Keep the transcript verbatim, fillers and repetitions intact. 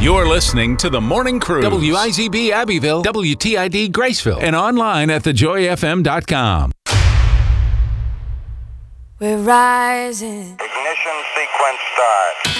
You're listening to The Morning Cruise. W I Z B Abbeville, W T I D Graceville, And online at the joy f m dot com. We're rising. Ignition sequence start.